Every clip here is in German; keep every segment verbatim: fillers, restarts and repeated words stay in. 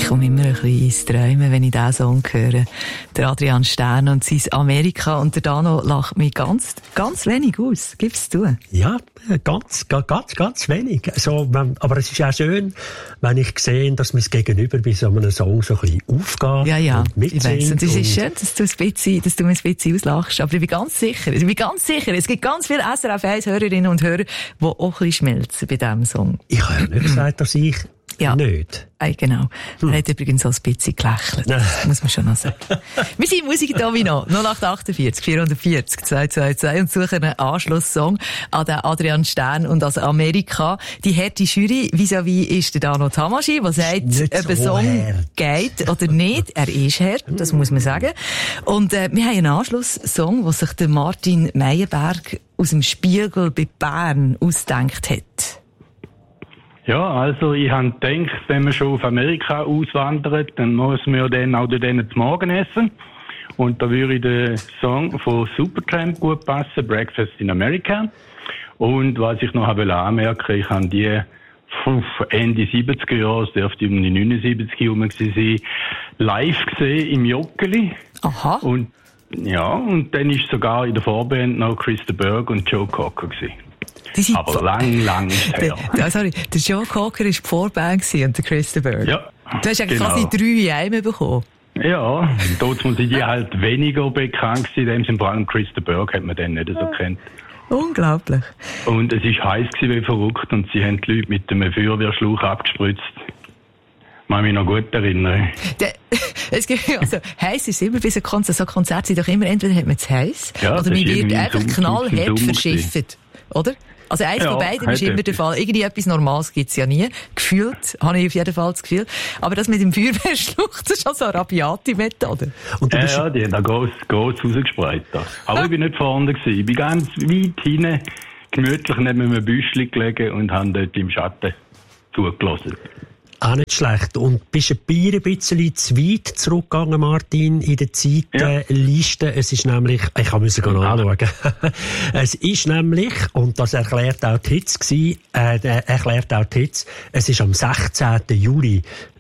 Ich komme immer ein bisschen ins Träumen, wenn ich diesen Song höre. Der Adrian Stern und sein Amerika. Und der Dano lacht mich ganz, ganz wenig aus. Gib's zu? Ja, ganz, ganz, ganz wenig. So, aber es ist auch schön, wenn ich sehe, dass mein Gegenüber bei so einem Song so ein bisschen aufgeht. Ja, ja, und ich weiss. Und es ist schön, dass du, ein bisschen, dass du mir ein bisschen auslachst. Aber ich bin ganz sicher, ich bin ganz sicher, es gibt ganz viele S R F eins Hörerinnen und Hörer, die auch ein bisschen schmelzen bei diesem Song. Ich habe ja nicht gesagt, dass ich ja. nicht. Ey, genau. Hm. Er hat übrigens auch ein bisschen gelächelt. Das muss man schon noch sagen. Wir sind Musik-Domino. null acht achtundvierzig vierhundertvierzig zweihundertzweiundzwanzig und suchen einen Anschlusssong an den Adrian Stern und an Amerika. Die harte Jury vis-à-vis ist der Dano Tamaschi, der sagt, ob ein Song hart geht oder nicht. Er ist hart, das muss man sagen. Und äh, wir haben einen Anschlusssong, den sich der Martin Meyerberg aus dem Spiegel bei Bern ausgedacht hat. Ja, also ich habe gedacht, wenn man schon auf Amerika auswandert, dann muss man ja dann auch denen zu Morgen essen. Und da würde der Song von Supertramp gut passen, Breakfast in America. Und was ich noch anmerken, ich habe die Ende siebziger Jahre, es dürfte um die neunundsiebzig herum sein, live gesehen im Joggeli. Aha. Und ja, und dann ist sogar in der Vorband noch Christa Berg und Joe Cocker gewesen. Aber lang, lang ist es her. Der, sorry, der Joe Cocker war die Vorband und der Christa Berg. Ja, du hast ja genau. quasi drei in einem bekommen. Ja, dort sind die halt weniger bekannt gewesen. Dem sind vor allem Christa Berg hat man dann nicht so kennt. Unglaublich. Und es war heiß gewesen wie verrückt und sie haben die Leute mit einem Feuerwehrschlauch abgespritzt. Kann mich noch gut erinnern. Der, es gibt, also, heiß ist immer bei so Konzerten. So Konzerte sind doch immer, entweder hat man es heiß, ja, oder man wird einfach Sum- knallhart verschifft. Oder? Also eins ja, von beiden ist immer der Fall. Irgendwie etwas Normales gibt's ja nie. Gefühlt, habe ich auf jeden Fall das Gefühl. Aber das mit dem Feuerwehrschluch, das ist schon so eine rabiate Methode. Und du bist ja, ja, die haben da gross, gross rausgespreit. Aber ich bin nicht vorne gewesen. Ich bin ganz weit hinten, gemütlich neben einem Büschli gelegen und habe dort im Schatten zugelassen. Auch nicht schlecht. Und bist ein Bier ein bisschen zu weit zurückgegangen, Martin, in der Zeitliste. Ja. Es ist nämlich, ich musste gehen anschauen. Es ist nämlich, und das erklärt auch die Hits gewesen, äh, erklärt auch die Hits, es ist am sechzehnten Juli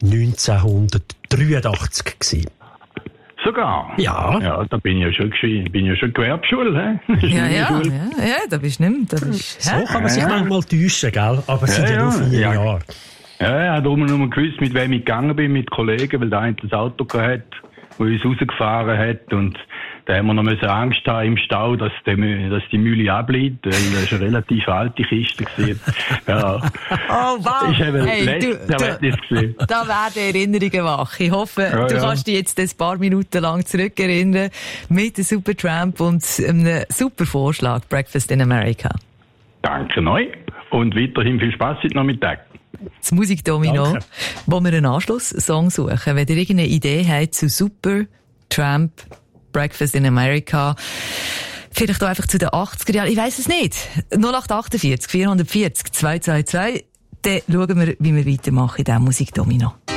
neunzehnhundertdreiundachtzig gewesen. Sogar? Ja. Ja, da bin ich ja schon, bin ja schon Gewerbeschule, hä? Ja, ja, ja, ja, da bist du nicht mehr, da bist, so kann man sich ja. manchmal täuschen, gell? Aber es sind ja, ja nur vier ja. Jahre. Ja, ich habe darum nur gewusst, mit wem ich gegangen bin, mit Kollegen, weil der eine das Auto hatte, das uns rausgefahren hat. Und da haben wir noch Angst haben im Stau, dass die, dass die Mühle abbleibt, weil das eine relativ alte Kiste gewesen. Ja. Oh, wow. Ich habe hey, letztes Erlebnis gesehen. Da werden Erinnerungen wach. Ich hoffe, ja, du ja. kannst dich jetzt ein paar Minuten lang zurückerinnern mit dem Supertramp und einem super Vorschlag, Breakfast in America. Danke neu und weiterhin viel Spaß heute Nachmittag. Das Musikdomino, Danke. Wo wir einen Anschlusssong suchen. Wenn ihr irgendeine Idee habt zu Supertramp, Breakfast in America, vielleicht auch einfach zu den achtziger Jahren, ich weiss es nicht. null acht achtundvierzig vierhundertvierzig zweihundertzweiundzwanzig, dann schauen wir, wie wir weitermachen in diesem Musikdomino.